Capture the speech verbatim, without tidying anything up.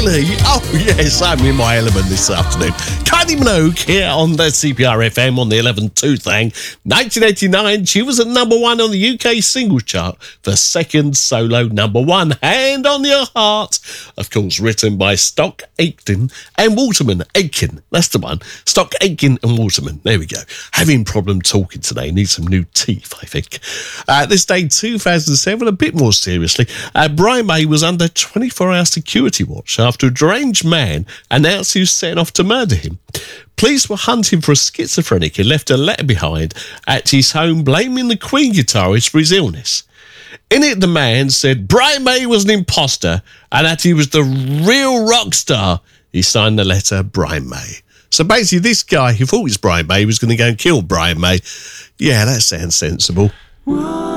Really? Oh, yes, I'm in my element this afternoon. Kylie Minogue here on the C P R F M on the eleven two thing. nineteen eighty-nine, she was at number one on the U K singles chart for second solo number one. Hand on Your Heart, of course, written by Stock Aitken and Waterman. Aitken, that's the one. Stock Aitken and Waterman. There we go. Having problem talking today. Need some new teeth, I think. Uh, this day, two thousand seven, a bit more seriously, uh, Brian May was under twenty-four hour security watch after a deranged man announced he was setting off to murder him. Police were hunting for a schizophrenic who left a letter behind at his home blaming the Queen guitarist for his illness. In it, the man said Brian May was an imposter and that he was the real rock star. He signed the letter Brian May. So basically, this guy who thought it was Brian May was going to go and kill Brian May. Yeah, that sounds sensible.